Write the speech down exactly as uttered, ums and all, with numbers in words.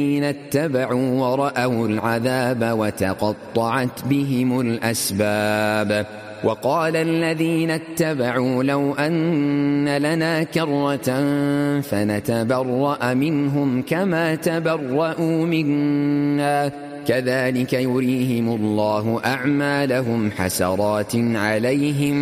اتبعوا ورأوا العذاب وتقطعت بهم الأسباب. وقال الذين اتبعوا لو أن لنا كرة فنتبرأ منهم كما تبرؤوا منا كذلك يريهم الله أعمالهم حسرات عليهم